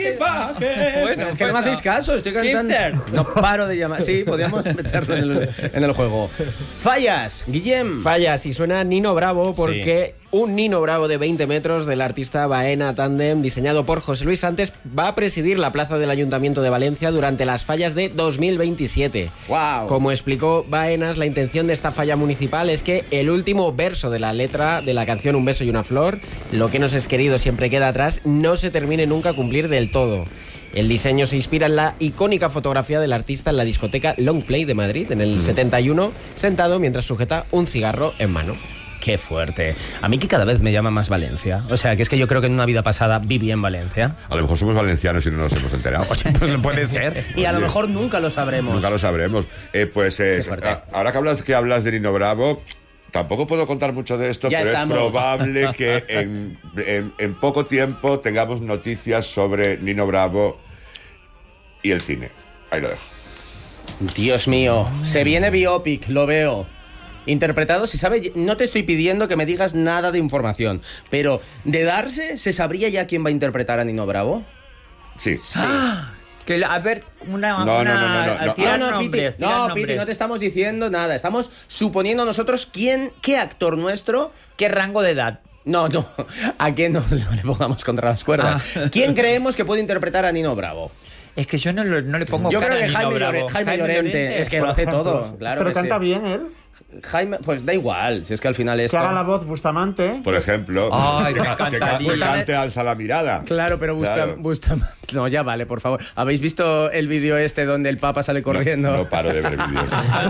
Bueno, es que no me hacéis caso, estoy cantando. Mister. No paro de llamar. Sí, podríamos meterlo en el juego. Fallas, Guillem. Fallas, y suena Nino Bravo porque un Nino Bravo de 20 metros del artista Baena Tandem, diseñado por José Luis Santes, va a presidir la plaza del Ayuntamiento de Valencia durante las fallas de 2027. Wow. Como explicó Baenas, la intención de esta falla municipal es que el último verso de la letra de la canción Un beso y una flor, lo que nos es querido siempre queda atrás, no se termine nunca a cumplir del todo. El diseño se inspira en la icónica fotografía del artista en la discoteca Long Play de Madrid en el 71, sentado mientras sujeta un cigarro en mano. Qué fuerte. A mí que cada vez me llama más Valencia. O sea, que es que yo creo que en una vida pasada viví en Valencia. A lo mejor somos valencianos y no nos hemos enterado. Pues puede ser. Y a lo mejor nunca lo sabremos. Nunca lo sabremos. Ahora que hablas de Nino Bravo, tampoco puedo contar mucho de esto, Ya pero estamos. es probable que en poco tiempo tengamos noticias sobre Nino Bravo y el cine. Ahí lo dejo. Dios mío, se viene biopic, lo veo. Interpretado, si sabe, no te estoy pidiendo que me digas nada de información, pero de darse, ¿se sabría ya quién va a interpretar a Nino Bravo? Sí. Que, a ver, No. tirar No, nombres, Piti, tirar no, nombres. Piti, no te estamos diciendo nada. Estamos suponiendo nosotros qué actor nuestro... ¿Qué rango de edad? No, a quién no le pongamos contra las cuerdas. ¿Quién creemos que puede interpretar a Nino Bravo? Es que yo no le pongo Yo cara creo a que Nino Bravo. Jaime Llorente, es que lo hace todo. Claro Pero que canta sí. bien él. Jaime, pues da igual, si es que al final Que esto... haga la voz Bustamante. Por ejemplo, Ay, me que encantaría. cante Alza la mirada. Claro, pero Claro. No, ya vale, por favor. ¿Habéis visto el vídeo este donde el Papa sale corriendo? No paro de ver vídeos.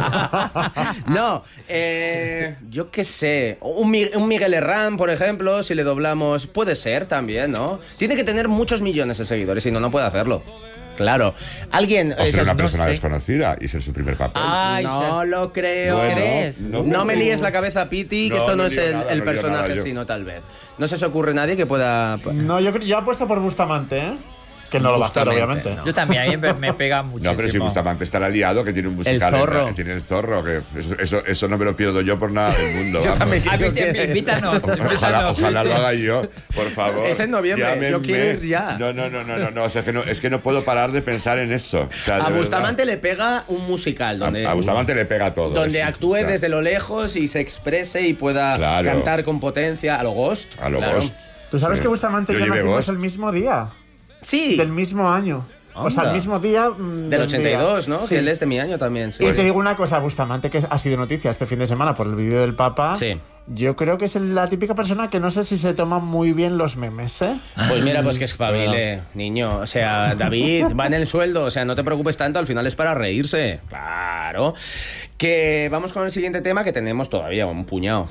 No, yo qué sé. Un Miguel Herrán, por ejemplo, si le doblamos, puede ser también, ¿no? Tiene que tener muchos millones de seguidores, si no, no puede hacerlo. Claro. Alguien... O ser una no persona sé. desconocida y ser su primer papel. Ay, no lo creo. Bueno, ¿crees? No me me sé. líes la cabeza, Piti, que No, esto no no es lío el nada, no lío personaje, nada yo. sino tal vez. No se os ocurre nadie que pueda... No, yo apuesto por Bustamante, ¿eh? Que no lo va a hacer, Bustamante, obviamente. no. Yo también, a mí me pega muchísimo. No, pero si Bustamante estará liado, que tiene un musical. El Zorro. Que tiene el Zorro, que eso no me lo pierdo yo por nada del mundo. Yo vamos. también A mí Yo sí, quiero- invítanos. Ojalá lo haga yo, por favor. Es en noviembre, Llámenme. yo quiero ir ya. No, o sea, es que no puedo parar de pensar en eso. O sea, de A verdad. Bustamante le pega un musical donde... A Bustamante le pega todo. Donde eso, actúe o sea, desde lo lejos y se exprese y pueda Claro. cantar con potencia a lo Ghost. A lo claro. Ghost. ¿Tú sabes Sí. que Bustamante Yo y yo llevé nacimos Ghost. el mismo día? Sí, Del mismo año. O sea, Anda. el mismo día. del 82, ¿no? Sí. Que él es de mi año también. Sí. Y te digo una cosa, Bustamante, que ha sido noticia este fin de semana por el vídeo del Papa. Sí. Yo creo que es la típica persona que no sé si se toma muy bien los memes, ¿eh? Pues mira, pues que espabile, niño. O sea, David, va en el sueldo. O sea, no te preocupes tanto, al final es para reírse. Claro. Que vamos con el siguiente tema que tenemos todavía un puñado.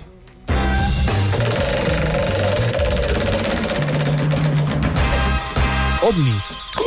OVNIs.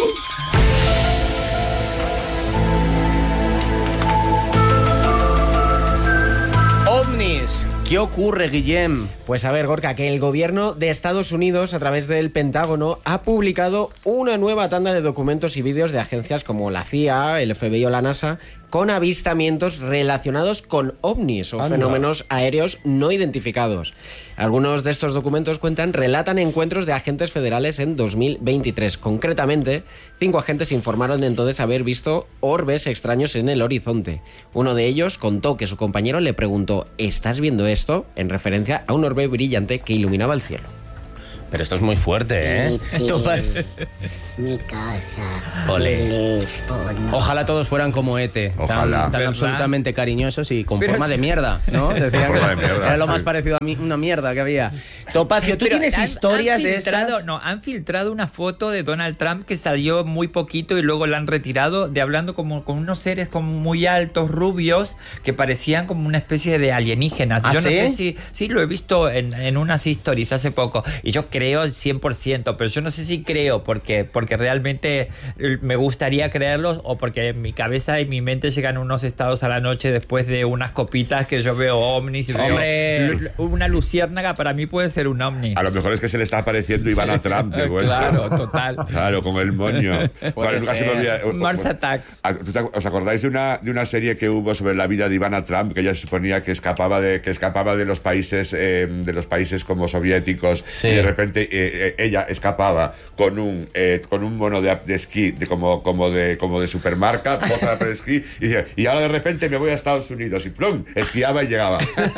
OVNIs. ¿Qué ocurre, Guillem? Pues a ver, Gorka, que el gobierno de Estados Unidos, a través del Pentágono, ha publicado una nueva tanda de documentos y vídeos de agencias como la CIA, el FBI o la NASA, con avistamientos relacionados con ovnis o fenómenos aéreos no identificados. Algunos de estos documentos relatan encuentros de agentes federales en 2023. Concretamente, 5 agentes informaron de entonces haber visto orbes extraños en el horizonte. Uno de ellos contó que su compañero le preguntó: ¿estás viendo esto?, en referencia a un orbe brillante que iluminaba el cielo. Pero esto es muy fuerte, ¿eh? Mi casa. Ole. Mi teléfono. Ojalá todos fueran como Ete, Ojalá. tan ¿Verdad? absolutamente cariñosos y con Pero forma sí. de mierda, ¿no? Decían Con forma que de mierda, era lo sí. más parecido a mí, una mierda que había. Topacio, ¿tú Pero tienes historias de estas? No, han filtrado una foto de Donald Trump que salió muy poquito y luego la han retirado, de hablando como con unos seres como muy altos, rubios, que parecían como una especie de alienígenas. ¿Ah, Yo no sí? sé si... Sí, lo he visto en unas stories hace poco. Y yo creo 100%, pero yo no sé si creo porque realmente me gustaría creerlos o porque en mi cabeza y mi mente llegan unos estados a la noche después de unas copitas que yo veo ovnis y ¡Hombre! veo una luciérnaga. Para mí puede ser un ovni. A lo mejor es que se le está apareciendo Ivana Trump de vuelta. Claro, total. Claro, con el moño. Puede Nunca se me ser. olvida- Mars Attacks. ¿Os acordáis de una serie que hubo sobre la vida de Ivana Trump, que ella se suponía que escapaba de los países como soviéticos, Sí. y de repente repente ella escapaba con un mono de esquí como de supermarca, bota de esquí, y ahora de repente me voy a Estados Unidos y plum, esquiaba y llegaba.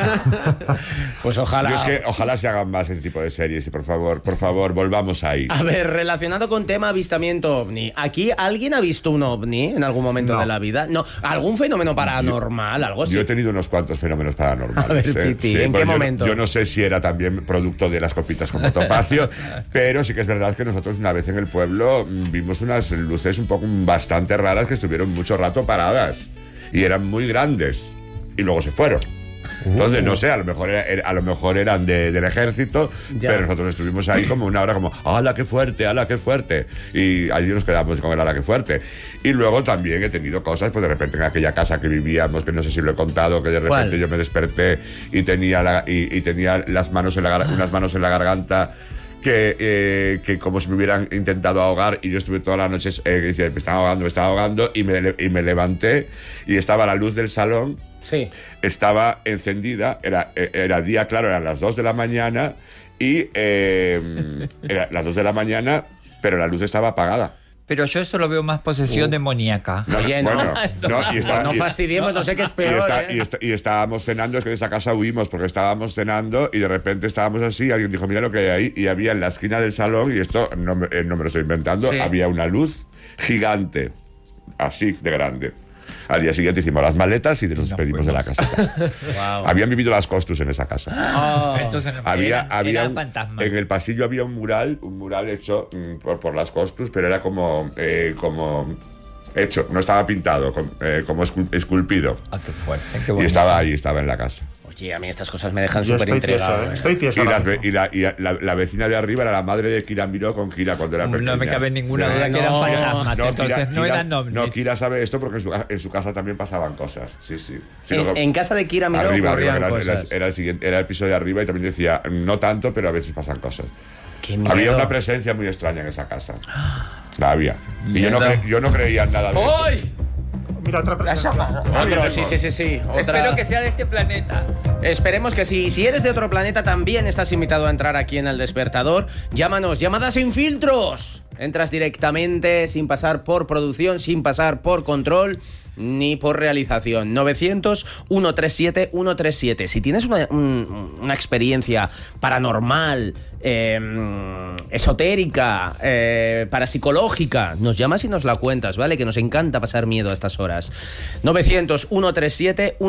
Pues ojalá. Yo es que ojalá se hagan más ese tipo de series y por favor, volvamos ahí. A ver, relacionado con tema avistamiento ovni, ¿aquí alguien ha visto un ovni en algún momento de la vida? No, ¿algún fenómeno paranormal, algo así? Yo he tenido unos cuantos fenómenos paranormales. A ver, Piti, ¿en qué momento? Yo no sé si era también producto de las copitas con Topacio, pero sí que es verdad que nosotros una vez en el pueblo vimos unas luces un poco bastante raras que estuvieron mucho rato paradas y eran muy grandes y luego se fueron. Entonces, no sé, a lo mejor eran del ejército, pero nosotros estuvimos ahí como una hora como, ¡hala, qué fuerte, hala, qué fuerte! Y allí nos quedamos con el ¡hala, qué fuerte! Y luego también he tenido cosas, pues de repente en aquella casa que vivíamos, que no sé si lo he contado, que de repente yo me desperté y tenía unas manos en la garganta que como si me hubieran intentado ahogar y yo estuve toda la noche me estaba ahogando y me levanté y estaba la luz del salón. Sí. Estaba encendida, era día claro, eran las 2 de la mañana y era las 2 de la mañana, pero la luz estaba apagada. Pero yo eso lo veo más posesión demoníaca. No fastidiemos, no sé qué es peor. Y estábamos cenando, es que de esa casa huimos porque estábamos cenando y de repente estábamos así, alguien dijo, mira lo que hay ahí, y había en la esquina del salón, y esto no me lo estoy inventando, había una luz gigante, así de grande. Al día siguiente hicimos las maletas y nos despedimos de la casa. Wow. Habían vivido las Costus en esa casa. Entonces Había fantasmas. en el pasillo había un mural hecho por las Costus, pero era como hecho, no estaba pintado, como esculpido. Ah, qué fuerte, qué Y bonito. estaba en la casa. Oye, a mí estas cosas me dejan Yo súper estoy tieso, intrigado. estoy tieso. La vecina de arriba era la madre de Kira Miró con Kira cuando era pequeña. No me cabe ninguna Sí. duda que eran fantasmas, entonces no eran ovnis. No, Kira sabe esto porque en su casa también pasaban cosas. Sí. En casa de Kira Miró ocurrían cosas. Era el piso de arriba y también decía, no tanto, pero a veces pasan cosas. Qué miedo. Había una presencia muy extraña en esa casa. La había. Y yo no creía en nada de eso. ¡Ay! Mira, otra persona. Otro, sí. Otra. Espero que sea de este planeta. Esperemos que sí. Si eres de otro planeta, también estás invitado a entrar aquí en El Despertador. Llámanos, llamadas sin filtros. Entras directamente, sin pasar por producción, sin pasar por control, ni por realización. 900-137-137. Si tienes una experiencia paranormal, esotérica, parapsicológica, nos llamas y nos la cuentas, ¿vale? Que nos encanta pasar miedo a estas horas. 900-137-137.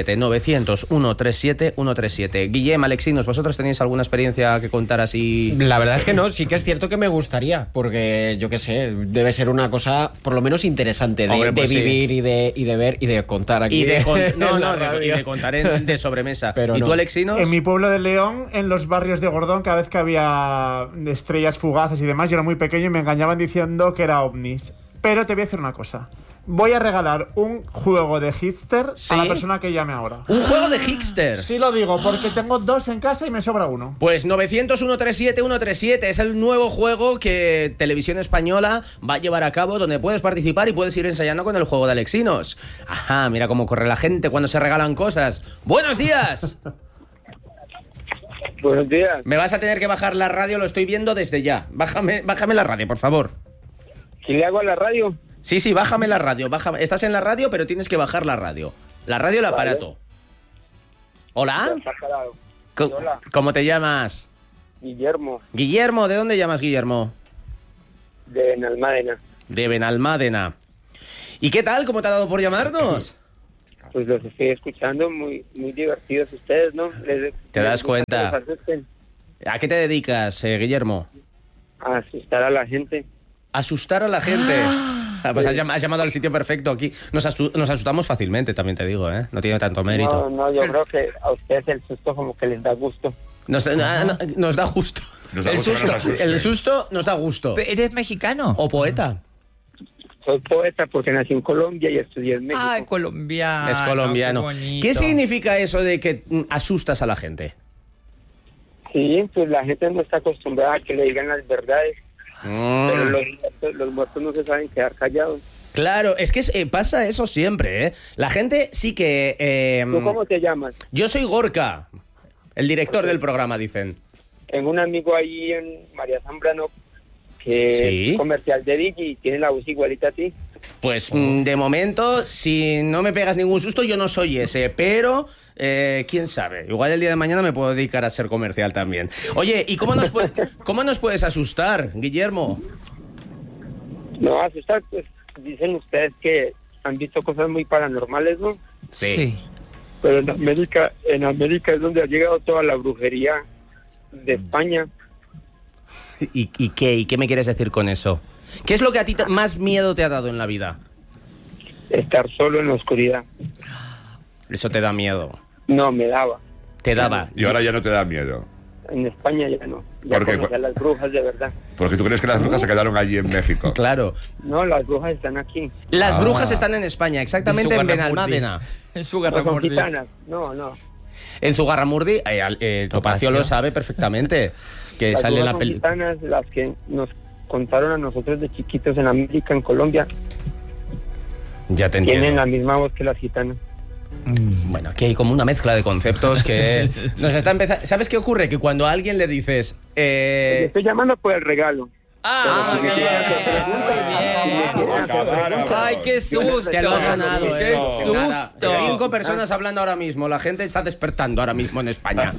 900-137-137. Guillem, Alexinos, ¿vosotros tenéis alguna experiencia que contar así? La verdad es que no, sí que es cierto que me gustaría, porque yo qué sé, debe ser una cosa por lo menos interesante de, Hombre, pues de sí. vivir y de ver y de contar aquí. Y de en la radio. contar de sobremesa. Pero ¿Y no. tú, Alexinos? En mi pueblo de León, en los barrios de Gordón, cada vez que había estrellas fugaces y demás, yo era muy pequeño y me engañaban diciendo que era ovnis. Pero te voy a decir una cosa. Voy a regalar un juego de Hipster ¿Sí? a la persona que llame ahora. Un juego de Hipster. Sí lo digo, porque tengo 2 en casa y me sobra uno. Pues 900-137-137 es el nuevo juego que Televisión Española va a llevar a cabo, donde puedes participar y puedes ir ensayando con el juego de Alexinos. Ajá, mira cómo corre la gente cuando se regalan cosas. ¡Buenos días! Buenos días. Me vas a tener que bajar la radio, lo estoy viendo desde ya. Bájame la radio, por favor. ¿Qué le hago a la radio? Sí, bájame la radio. Estás en la radio, pero tienes que bajar la radio. La radio, el aparato. ¿Hola? Está calado. Co- Hola. ¿Cómo te llamas? Guillermo, Guillermo, ¿de dónde llamas, Guillermo? de Benalmádena. De Benalmádena. ¿Y qué tal? ¿Cómo te ha dado por llamarnos? Pues los estoy escuchando, muy divertidos ustedes, ¿no? ¿Te das cuenta? Les asusten, ¿A qué te dedicas, Guillermo? a asustar a la gente. Asustar a la gente. Pues has llamado al sitio perfecto aquí. Nos asustamos fácilmente, también te digo, ¿eh? No tiene tanto mérito. No, yo creo que a ustedes el susto como que les da gusto. Nos da gusto. Nos da El gusto que nos asuste. El susto nos da gusto. ¿Eres mexicano? O poeta. Soy poeta porque nací en Colombia y estudié en México. Ay, colombiano. Es colombiano. Qué bonito. ¿Qué significa eso de que asustas a la gente? Sí, pues la gente no está acostumbrada a que le digan las verdades, pero los muertos no se saben quedar callados. Claro, es que pasa eso siempre, ¿eh? La gente sí que... ¿Tú cómo te llamas? Yo soy Gorka, el director del programa, dicen. Tengo un amigo ahí en María Zambrano que Sí. es comercial de Digi y tiene la voz igualita a ti. Pues de momento, si no me pegas ningún susto, yo no soy ese, pero quién sabe, igual el día de mañana me puedo dedicar a ser comercial también. Oye, ¿y cómo nos puedes asustar, Guillermo? No, asustar, pues dicen ustedes que han visto cosas muy paranormales, ¿no? Sí. Pero en América es donde ha llegado toda la brujería de España. ¿Y qué? ¿Y qué me quieres decir con eso? ¿Qué es lo que a ti más miedo te ha dado en la vida? Estar solo en la oscuridad. Eso te da miedo. No, me daba. Te daba. Y ahora ya no te da miedo. En España ya no. Ya ¿Por qué? conocí a las brujas de verdad. Porque tú crees que las brujas se quedaron allí en México. Claro. No, las brujas están aquí. Las Ah. brujas están en España, exactamente en Zugarramurdi. Benalmádena. En No Zugarramurdi. son gitanas. No. En Zugarramurdi, Topacio lo sabe perfectamente. Que Las sale en la brujas son película. gitanas, las que nos contaron a nosotros de chiquitos en América, en Colombia. Ya te Tienen entiendo. la misma voz que las gitanas. Bueno, aquí hay como una mezcla de conceptos que nos está empezando. ¿Sabes qué ocurre? Que cuando a alguien le dices. Te estoy llamando por el regalo. Ah, Pero si me bien. quieren hacer preguntas, Muy bien. Acabáramos. Ay, qué susto. Te lo has ganado, Qué Nada, susto. 5 personas hablando ahora mismo. La gente está despertando ahora mismo en España.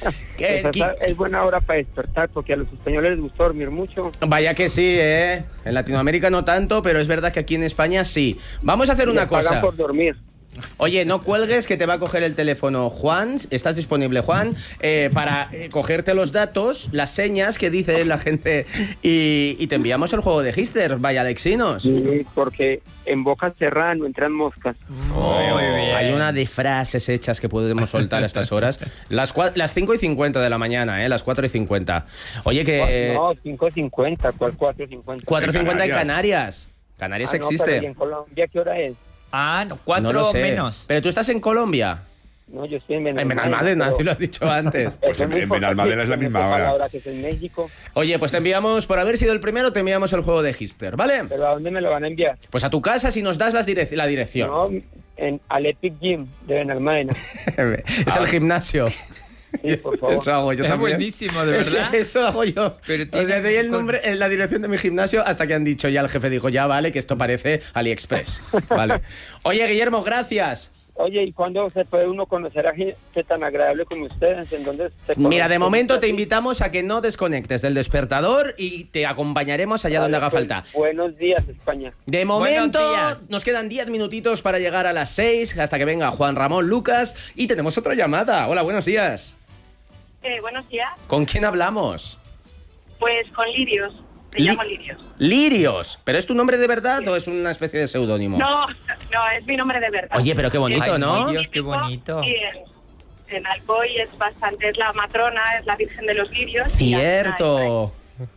Es buena hora para despertar porque a los españoles les gusta dormir mucho. Vaya que sí, ¿eh? En Latinoamérica no tanto, pero es verdad que aquí en España sí. Vamos a hacer Y una les pagan cosa. por dormir. Oye, no cuelgues que te va a coger el teléfono Juan. ¿Estás disponible, Juan? Para cogerte los datos, las señas que dice la gente y te enviamos el juego de Hister. Vaya, Alexinos. Sí, porque en boca cerrada no entran moscas. Muy bien. Hay una de frases hechas que podemos soltar a estas horas. Las 5:50 de la mañana, ¿eh? Las 4:50. Oye, que... No, 5:50, ¿cuál 4:50? 4:50 en En Canarias. Canarias Ah, no, existe. pero ¿y en Colombia qué hora es? Ah, no, No 4 lo sé. menos. Pero tú estás en Colombia. No, yo estoy en En Benalmádena, pero si lo has dicho antes. Pues eso es muy en Benalmádena es la importante, misma me toca hora. la hora que es en México. Oye, pues te enviamos, por haber sido el primero, te enviamos el juego de Hister, ¿vale? ¿Pero a dónde me lo van a enviar? Pues a tu casa si nos das la dirección. No, al Epic Gym de Benalmádena. Es el gimnasio. Sí, por favor. Eso hago yo Es también. buenísimo, de Es que verdad. eso hago yo. Pero O sea, tiene doy el un- nombre, en la dirección de mi gimnasio hasta que han dicho, ya el jefe dijo, ya vale, que esto parece AliExpress. Vale. Oye, Guillermo, gracias. Oye, ¿y cuándo se puede uno conocer a gente tan agradable como ustedes? ¿En dónde se Mira, de conoce? momento te invitamos a que no desconectes del despertador y te acompañaremos allá donde haga Pues, falta. Buenos días, España. De momento, Buenos días. nos quedan 10 minutitos para llegar a las 6, hasta que venga Juan Ramón Lucas. Y tenemos otra llamada. Hola, buenos días. Buenos días, ¿Con quién hablamos? pues con Lirios, me Li- llamo Lirios. Lirios. ¿Pero es tu nombre de verdad o es una especie de seudónimo? No, es mi nombre de verdad. Oye, pero qué bonito, Ay, ¿no? Dios, qué bonito. Y en Alcoy es bastante, es la matrona, es la Virgen de los Lirios. y la Cierto.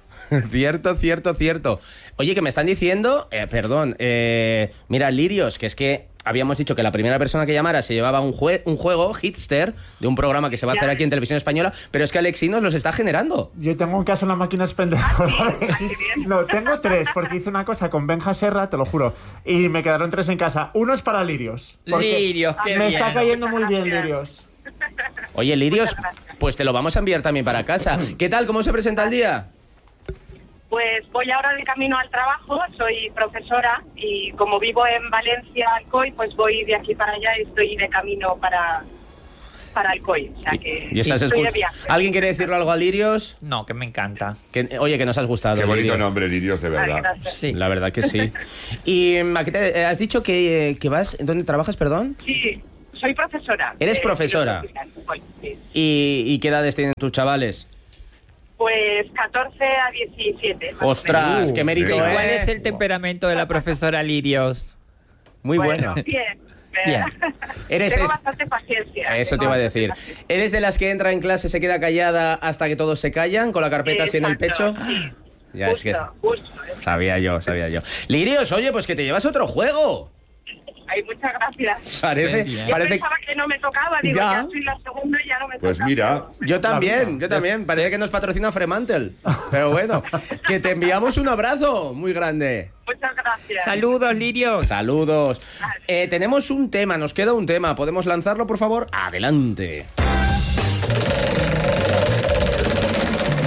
Cierto. Oye, que me están diciendo, mira, Lirios, que es que habíamos dicho que la primera persona que llamara se llevaba un juego, Hitster, de un programa que se va a hacer aquí en Televisión Española, pero es que Alexinos los está generando. Yo tengo un caso en la máquina pendejo. qué bien. No, tengo 3, porque hice una cosa con Benja Serra, te lo juro. Y me quedaron 3 en casa. Uno es para Lirios. porque Lirios, qué me bien. está cayendo muy bien, Gracias. Lirios. Oye, Lirios, Muchas gracias. pues te lo vamos a enviar también para casa. ¿Qué tal? ¿Cómo se presenta el día? Pues voy ahora de camino al trabajo, soy profesora y como vivo en Valencia, Alcoy, pues voy de aquí para allá y estoy de camino para Alcoy. O sea que ¿Y estás estoy de viaje. ¿Alguien quiere decirle algo a Lirios? No, que me encanta. Oye, que nos has gustado. Qué bonito Lirios. nombre, Lirios, de Vale, verdad. gracias. Sí. La verdad que sí. Y ¿a qué has dicho que vas? ¿Dónde trabajas, perdón? Sí, soy profesora. ¿Eres de profesora? filosofía, Alcoy, sí. ¿Y qué edades tienen tus chavales? Pues 14 a 17. más o menos. Ostras, qué mérito, ¿Y Venga. cuál ¿eh? es el temperamento de la profesora Lirios? Muy bueno. Bien. Bien. Eres Tengo es- bastante paciencia. Eso te tengo iba a bastante decir. paciencia. ¿Eres de las que entra en clase, se queda callada hasta que todos se callan, con la carpeta así en el pecho? Exacto, sí. Ya, es que Justo. sabía yo. Lirios, oye, pues que te llevas otro juego. Ay, muchas gracias. Parece, Bien. Yo parece. pensaba que no me tocaba, digo, Ya. ya soy la segunda y ya no me Pues toca. mira, Yo también. Parece que nos patrocina Fremantle. Pero bueno, que te enviamos un abrazo muy grande. Muchas gracias. Saludos, Lirios. Saludos. Tenemos un tema, nos queda un tema. ¿Podemos lanzarlo, por favor? Adelante.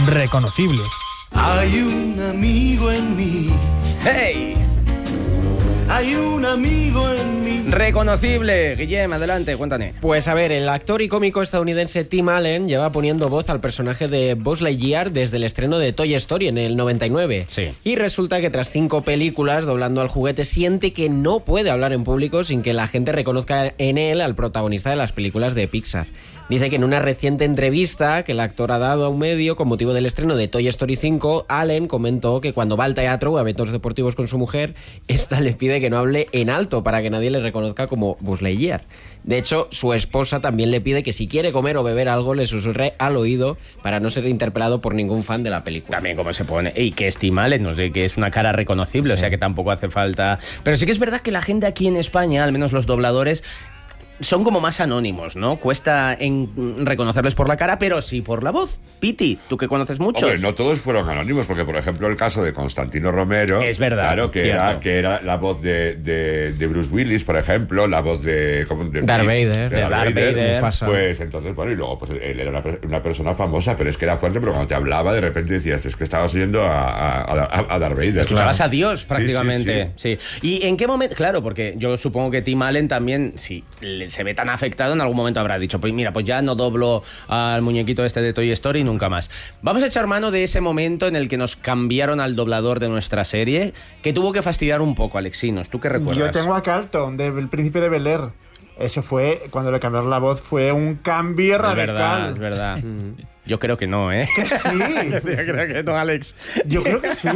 Reconocible. Hay un amigo en mí. ¡Hey! Hay un amigo en mí. Reconocible. Guillem, adelante, cuéntame. Pues a ver, el actor y cómico estadounidense Tim Allen lleva poniendo voz al personaje de Buzz Lightyear desde el estreno de Toy Story en el 99. Sí. Y resulta que tras 5 películas doblando al juguete siente que no puede hablar en público sin que la gente reconozca en él al protagonista de las películas de Pixar. Dice que en una reciente entrevista que el actor ha dado a un medio con motivo del estreno de Toy Story 5, Allen comentó que cuando va al teatro o a eventos deportivos con su mujer, esta le pide que no hable en alto para que nadie le reconozca como Buzz Lightyear. De hecho, su esposa también le pide que si quiere comer o beber algo le susurre al oído para no ser interpelado por ningún fan de la película. También como se pone. Y que es Tim Allen, no sé, que es una cara reconocible, sí. O sea que tampoco hace falta. Pero sí que es verdad que la gente aquí en España, al menos los dobladores, son como más anónimos, ¿no? Cuesta reconocerles por la cara, pero sí por la voz. Piti, tú que conoces mucho. Hombre, no todos fueron anónimos, porque por ejemplo el caso de Constantino Romero, es verdad, claro, que era la voz de Bruce Willis, por ejemplo, la voz de Darth Vader, pues entonces, bueno, y luego pues él era una persona famosa, pero es que era fuerte, pero cuando te hablaba de repente decías, es que estabas oyendo a Darth Vader. Escuchabas a Dios prácticamente. Sí. ¿Y en qué momento? Claro, porque yo supongo que Tim Allen también, sí, se ve tan afectado, en algún momento habrá dicho, pues mira, pues ya no doblo al muñequito este de Toy Story nunca más. Vamos a echar mano de ese momento en el que nos cambiaron al doblador de nuestra serie, que tuvo que fastidiar un poco, Alexinos. ¿Tú qué recuerdas? Yo tengo a Carlton, del Príncipe de Bel-Air. Eso fue, cuando le cambiaron la voz, fue un cambio radical. Es verdad. Yo creo que no, ¿eh? Que sí. Yo creo que no, Alex. Yo creo que sí.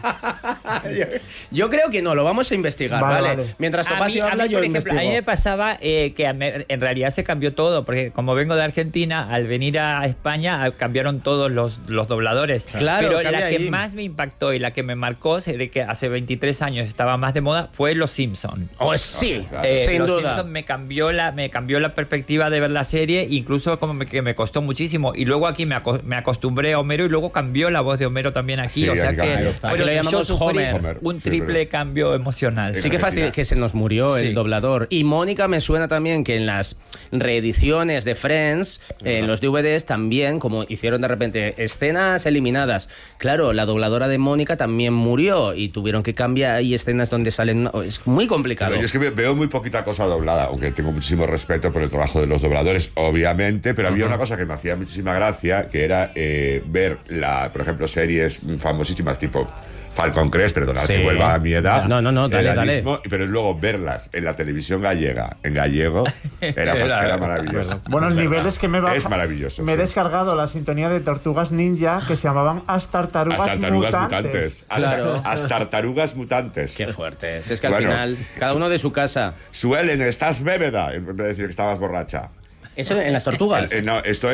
Yo creo que no, lo vamos a investigar, ¿vale? Mientras Topacio habla, yo investigo. A mí me pasaba que en realidad se cambió todo, porque como vengo de Argentina, al venir a España cambiaron todos los dobladores. Claro, pero la que más me impactó y la que me marcó, de que hace 23 años estaba más de moda, fue Los Simpson. Oh, sí, sin duda. Los Simpson me cambió la perspectiva de ver la serie, incluso como que me costó muchísimo. Y luego aquí me acostumbré a Homero y luego cambió la voz de Homero también aquí. Sí, o sea que lo llamamos Homer. Un triple cambio emocional. Sí que fastidia que se nos murió el doblador. Y Mónica me suena también que en las reediciones de Friends, en los DVDs también, como hicieron de repente escenas eliminadas. Claro, la dobladora de Mónica también murió y tuvieron que cambiar ahí escenas donde salen. Es muy complicado. Pero yo es que veo muy poquita cosa doblada, aunque tengo muchísimo respeto por el trabajo de los dobladores, obviamente, pero había una cosa que me hacía muchísima gracia, que era ver, por ejemplo, series famosísimas tipo Falcon Crest, perdona, que vuelva a mi edad. No, dale. Pero luego verlas en la televisión gallega, en gallego, era maravilloso. Buenos niveles que es maravilloso. Me he descargado la sintonía de Tortugas Ninja que se llamaban As Tartarugas Mutantes. Claro. As Tartarugas Mutantes. Qué fuerte. Es que al final, cada uno de su casa. Suelen, estás bébeda, en vez de decir que estabas borracha. ¿Eso en las tortugas? No, esto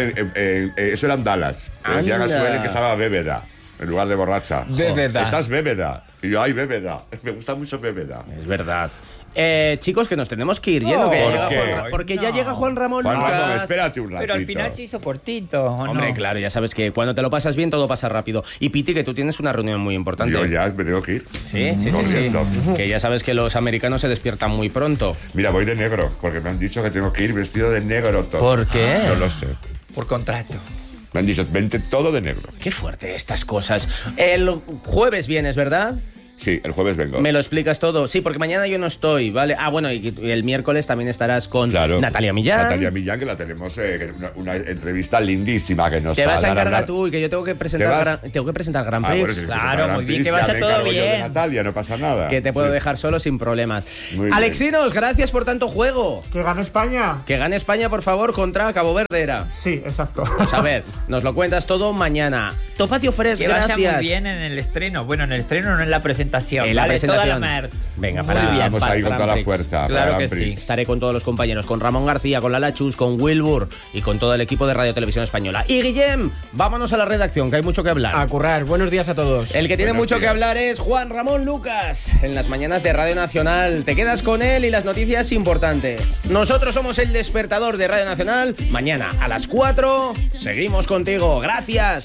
eso eran Dallas. Decían a Suelen que estaba bébeda en lugar de borracha. Bébeda. Estás bébeda. Y yo, ay, bébeda. Me gusta mucho bébeda. Es verdad. Chicos, que nos tenemos que ir yendo. Porque ya llega Juan Ramón Lucas. Juan Ramón, espérate un ratito. Pero al final se hizo cortito, ¿o Hombre, no? claro, ya sabes que cuando te lo pasas bien, todo pasa rápido. Y Piti, que tú tienes una reunión muy importante. Yo ya me tengo que ir. Sí. Que ya sabes que los americanos se despiertan muy pronto. Mira, voy de negro, porque me han dicho que tengo que ir vestido de negro todo. ¿Por qué? No lo sé. Por contrato. Me han dicho, vente todo de negro. Qué fuerte estas cosas. El jueves vienes, ¿verdad? Sí, el jueves vengo. ¿Me lo explicas todo? Sí, porque mañana yo no estoy, ¿vale? Ah, bueno, y el miércoles también estarás con Natalia Millán. Natalia Millán, que la tenemos, una entrevista lindísima que nos te vas a encargar hablar. tú y que yo tengo que presentar Grand Prix. Bueno, claro, muy bien, que vaya todo bien. Yo de Natalia, no pasa nada. Que te puedo dejar solo sin problemas. Alexinos, gracias por tanto juego. Que gane España. Que gane España, por favor, contra Cabo Verde era. Sí, exacto. Pues a ver, nos lo cuentas todo mañana. Topacio Fresh, gracias. Que vaya muy bien en el estreno. Bueno, en el estreno, no en la presentación. En la presentación. Toda la mer. Venga, estamos ahí con toda la fuerza. Claro que sí. Estaré con todos los compañeros, con Ramón García, con Lala Chus, con Wilbur y con todo el equipo de Radio Televisión Española. Y Guillem, vámonos a la redacción, que hay mucho que hablar. A currar. Buenos días a todos. El que tiene mucho que hablar es Juan Ramón Lucas, en las mañanas de Radio Nacional. Te quedas con él y las noticias importantes. Nosotros somos el despertador de Radio Nacional. Mañana a las 4 seguimos contigo. Gracias.